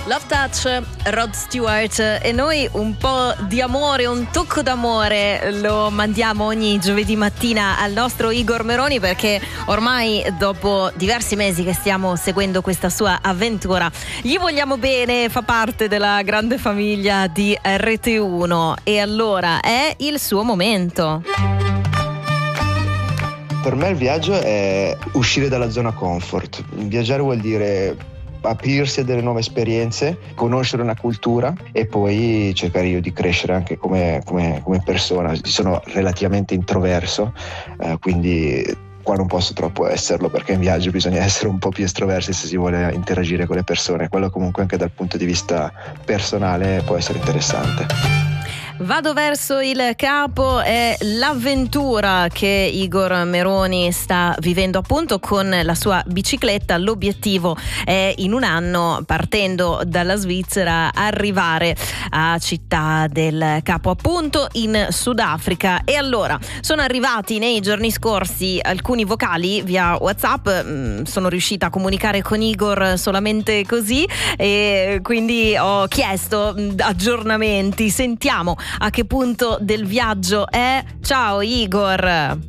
Love Touch, Rod Stewart, e noi un po' di amore, un tocco d'amore lo mandiamo ogni giovedì mattina al nostro Igor Meroni, perché ormai dopo diversi mesi che stiamo seguendo questa sua avventura gli vogliamo bene, fa parte della grande famiglia di RT1 e allora è il suo momento. Per me il viaggio è uscire dalla zona comfort. Viaggiare vuol dire aprirsi a delle nuove esperienze, conoscere una cultura e poi cercare io di crescere anche come persona. Sono relativamente introverso, quindi qua non posso troppo esserlo, perché in viaggio bisogna essere un po' più estroversi se si vuole interagire con le persone. Quello comunque anche dal punto di vista personale può essere interessante. Vado verso il capo è l'avventura che Igor Meroni sta vivendo appunto con la sua bicicletta. L'obiettivo è in un anno, partendo dalla Svizzera, arrivare a Città del Capo, appunto in Sudafrica. E allora sono arrivati nei giorni scorsi alcuni vocali via WhatsApp, sono riuscita a comunicare con Igor solamente così e quindi ho chiesto aggiornamenti. Sentiamo a che punto del viaggio è. Ciao Igor.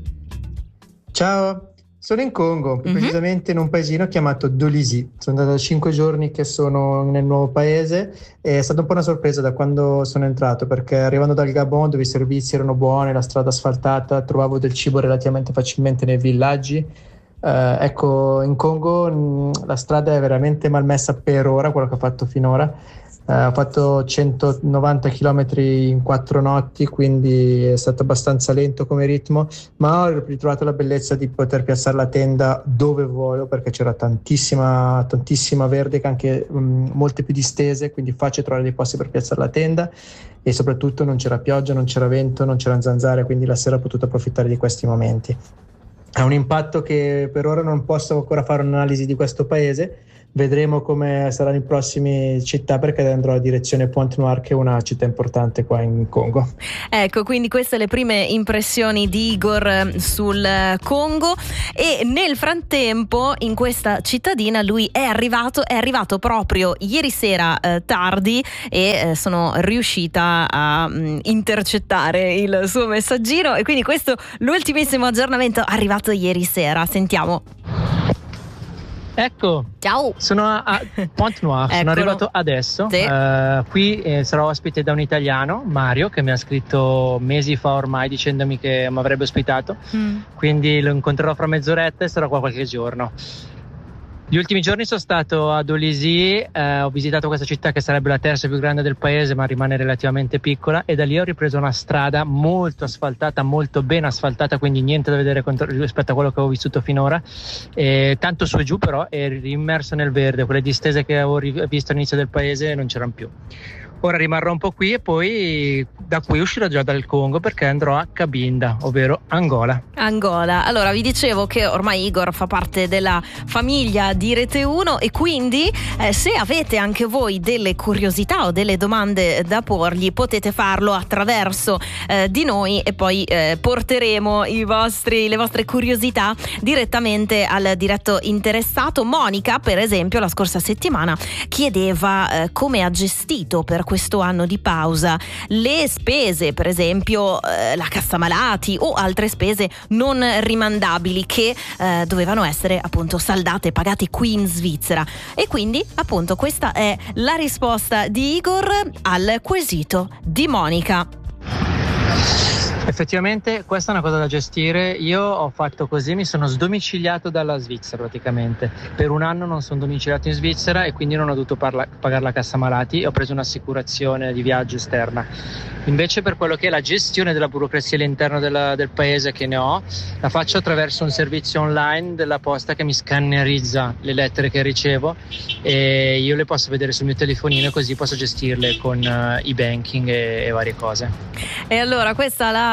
Ciao, sono in Congo, più precisamente in un paesino chiamato Dolisi. Sono da 5 giorni che sono nel nuovo paese e è stata un po' una sorpresa da quando sono entrato, perché arrivando dal Gabon, dove i servizi erano buoni, la strada asfaltata, trovavo del cibo relativamente facilmente nei villaggi. Ecco, in Congo la strada è veramente malmessa per ora, quello che ho fatto finora. Ho fatto 190 km in 4 notti, quindi è stato abbastanza lento come ritmo, ma ho ritrovato la bellezza di poter piazzare la tenda dove voglio, perché c'era tantissima verde, anche molte più distese, quindi facile trovare dei posti per piazzare la tenda e soprattutto non c'era pioggia, non c'era vento, non c'era zanzare, quindi la sera ho potuto approfittare di questi momenti. Ha un impatto che per ora non posso ancora fare un'analisi di questo paese. Vedremo come saranno le prossime città, perché andrò a direzione Pointe-Noire, che è una città importante qua in Congo. Ecco, quindi queste le prime impressioni di Igor sul Congo. E nel frattempo in questa cittadina lui è arrivato proprio ieri sera tardi e sono riuscita a intercettare il suo messaggino, e quindi questo l'ultimissimo aggiornamento arrivato ieri sera. Sentiamo. Ecco, ciao. Sono a Pointe-Noire, sono arrivato adesso. Sì. Qui sarò ospite da un italiano, Mario, che mi ha scritto mesi fa ormai dicendomi che mi avrebbe ospitato. Quindi lo incontrerò fra mezz'oretta e sarò qua qualche giorno. Gli ultimi giorni sono stato a Dolisi, ho visitato questa città che sarebbe la terza più grande del paese, ma rimane relativamente piccola, e da lì ho ripreso una strada molto asfaltata, molto ben asfaltata, quindi niente da vedere rispetto a quello che avevo vissuto finora, tanto su e giù, però ero immerso nel verde. Quelle distese che avevo visto all'inizio del paese non c'erano più. Ora rimarrò un po' qui e poi da qui uscirò già dal Congo, perché andrò a Cabinda, ovvero Angola. Allora vi dicevo che ormai Igor fa parte della famiglia di Rete1 e quindi se avete anche voi delle curiosità o delle domande da porgli, potete farlo attraverso di noi e poi porteremo le vostre curiosità direttamente al diretto interessato. Monica, per esempio, la scorsa settimana chiedeva come ha gestito per questo anno di pausa le spese, per esempio la cassa malati o altre spese non rimandabili che dovevano essere appunto saldate, pagate qui in Svizzera. E quindi appunto questa è la risposta di Igor al quesito di Monica. Effettivamente questa è una cosa da gestire. Io ho fatto così, mi sono sdomiciliato dalla Svizzera praticamente. Per un anno non sono domiciliato in Svizzera e quindi non ho dovuto pagare la cassa malati e ho preso un'assicurazione di viaggio esterna. Invece per quello che è la gestione della burocrazia all'interno del paese, che ne ho, la faccio attraverso un servizio online della posta che mi scannerizza le lettere che ricevo e io le posso vedere sul mio telefonino, così posso gestirle con e-banking e varie cose. E allora questa la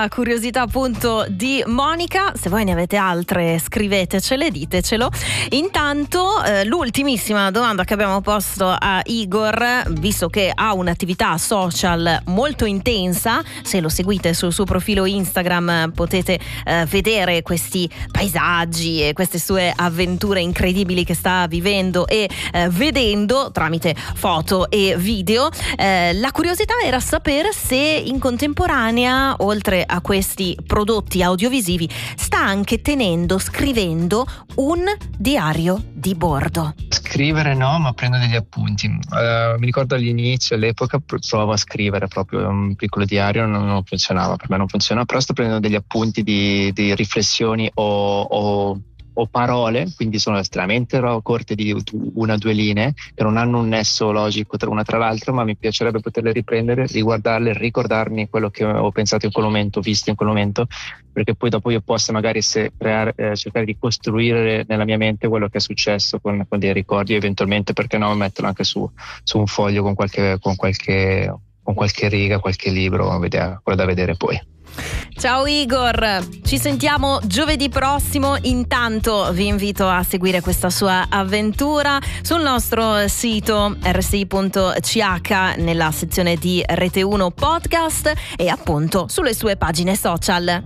la curiosità appunto di Monica. Se voi ne avete altre scrivetecele, ditecelo. Intanto l'ultimissima domanda che abbiamo posto a Igor, visto che ha un'attività social molto intensa, se lo seguite sul suo profilo Instagram potete vedere questi paesaggi e queste sue avventure incredibili che sta vivendo e vedendo tramite foto e video. La curiosità era sapere se in contemporanea, oltre a questi prodotti audiovisivi, sta anche scrivendo un diario di bordo. Scrivere no, ma prendo degli appunti. Mi ricordo all'epoca provavo a scrivere proprio un piccolo diario, non funzionava, per me non funzionava, però sto prendendo degli appunti di riflessioni o parole, quindi sono estremamente corte di 1 o 2 linee che non hanno un nesso logico tra una tra l'altra, ma mi piacerebbe poterle riprendere, riguardarle, ricordarmi quello che ho pensato in quel momento, visto in quel momento, perché poi dopo io possa magari cercare di costruire nella mia mente quello che è successo con dei ricordi, e eventualmente, perché no, metterlo anche su un foglio con qualche riga, qualche libro, quello da vedere poi. Ciao Igor, ci sentiamo giovedì prossimo. Intanto vi invito a seguire questa sua avventura sul nostro sito rsi.ch nella sezione di Rete 1 Podcast e appunto sulle sue pagine social.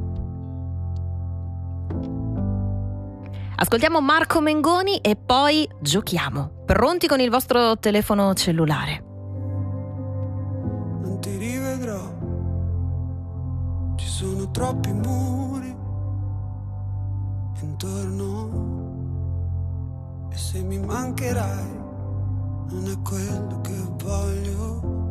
Ascoltiamo Marco Mengoni e poi giochiamo. Pronti con il vostro telefono cellulare? Non ti rivedrò. Ci sono troppi muri intorno e se mi mancherai non è quello che voglio.